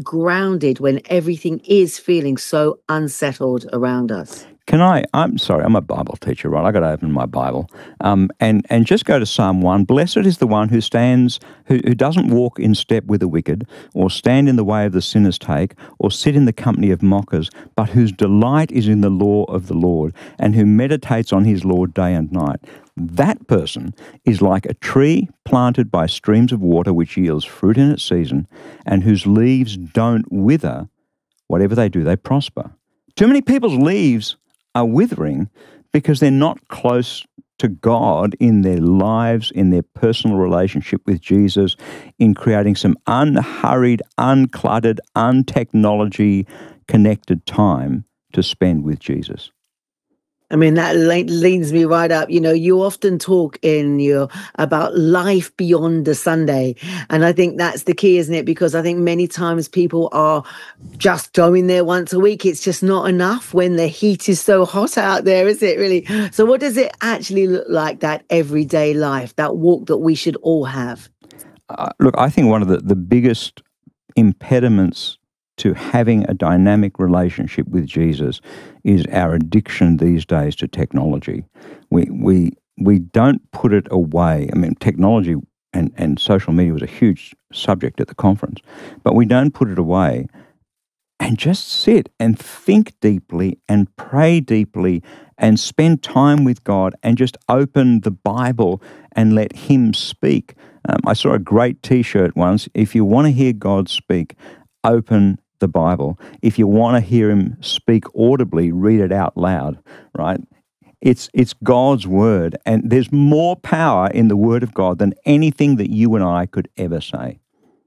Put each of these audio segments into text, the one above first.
grounded when everything is feeling so unsettled around us? I'm sorry, I'm a Bible teacher, right? I got to open my Bible, and just go to Psalm 1. Blessed is the one who stands, who doesn't walk in step with the wicked, or stand in the way of the sinners take, or sit in the company of mockers, but whose delight is in the law of the Lord, and who meditates on his law day and night. That person is like a tree planted by streams of water, which yields fruit in its season, and whose leaves don't wither. Whatever they do, they prosper. Too many people's leaves are withering because they're not close to God in their lives, in their personal relationship with Jesus, in creating some unhurried, uncluttered, untechnology connected time to spend with Jesus. I mean, that leads me right up. You know, you often talk in your about life beyond the Sunday. And I think that's the key, isn't it? Because I think many times people are just going there once a week. It's just not enough when the heat is so hot out there, is it really? So what does it actually look like, that everyday life, that walk that we should all have? Look, I think one of the biggest impediments to having a dynamic relationship with Jesus is our addiction these days to technology. We don't put it away. I mean, technology and social media was a huge subject at the conference, but we don't put it away and just sit and think deeply and pray deeply and spend time with God and just open the Bible and let Him speak. I saw a great T-shirt once: if you want to hear God speak, open the Bible. If you want to hear Him speak audibly, read it out loud, right? It's God's Word, and there's more power in the Word of God than anything that you and I could ever say.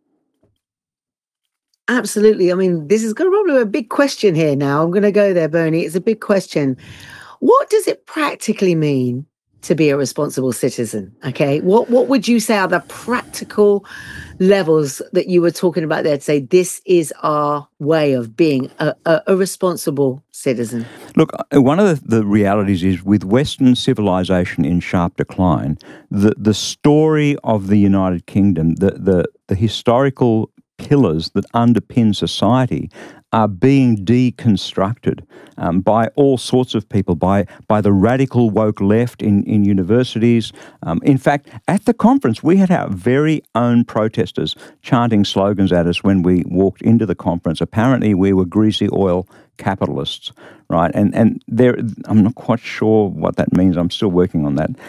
Absolutely. I mean, this is probably a big question here now. I'm going to go there, Bernie. It's a big question. What does it practically mean to be a responsible citizen? Okay. What would you say are the practical levels that you were talking about there to say this is our way of being a responsible citizen? Look, one of the realities is, with Western civilization in sharp decline, the story of the United Kingdom, the historical pillars that underpin society are being deconstructed by all sorts of people, by the radical woke left in universities. In fact, at the conference, we had our very own protesters chanting slogans at us when we walked into the conference. Apparently, we were greasy oil capitalists, right? And there, I'm not quite sure what that means. I'm still working on that.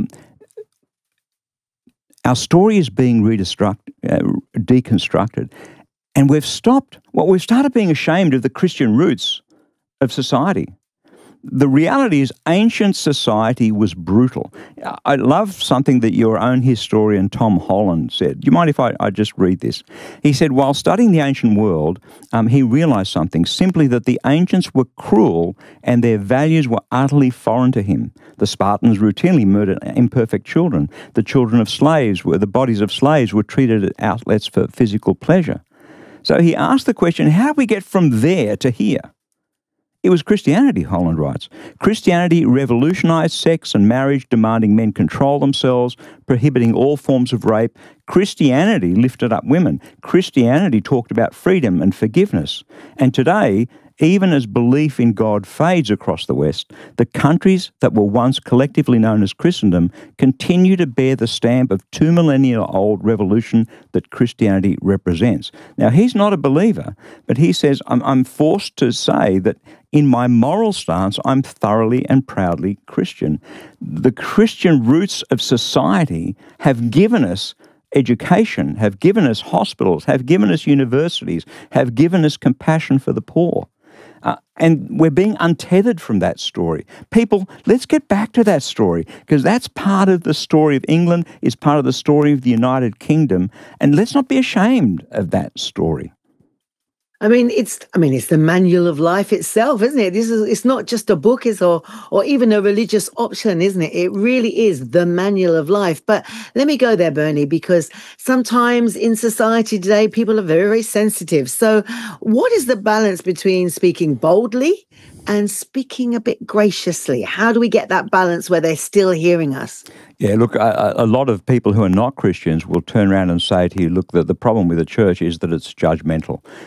Our story is being deconstructed, and we've started being ashamed of the Christian roots of society. The reality is, ancient society was brutal. I love something that your own historian Tom Holland said. Do you mind if I just read this? He said, while studying the ancient world, he realized something, simply that the ancients were cruel and their values were utterly foreign to him. The Spartans routinely murdered imperfect children. The bodies of slaves were treated as outlets for physical pleasure. So he asked the question, how do we get from there to here? It was Christianity, Holland writes. Christianity revolutionized sex and marriage, demanding men control themselves, prohibiting all forms of rape. Christianity lifted up women. Christianity talked about freedom and forgiveness. And today, even as belief in God fades across the West, the countries that were once collectively known as Christendom continue to bear the stamp of 2 millennia-old revolution that Christianity represents. Now, he's not a believer, but he says, I'm forced to say that in my moral stance, I'm thoroughly and proudly Christian. The Christian roots of society have given us education, have given us hospitals, have given us universities, have given us compassion for the poor. And we're being untethered from that story. People, let's get back to that story, because that's part of the story of England, is part of the story of the United Kingdom, and let's not be ashamed of that story. It's the manual of life itself, isn't it? It's not just a book, or even a religious option, isn't it? It really is the manual of life. But let me go there, Bernie, because sometimes in society today, people are very, very sensitive. So what is the balance between speaking boldly and speaking a bit graciously? How do we get that balance where they're still hearing us? Yeah, look, a lot of people who are not Christians will turn around and say to you, look, the problem with the church is that it's judgmental.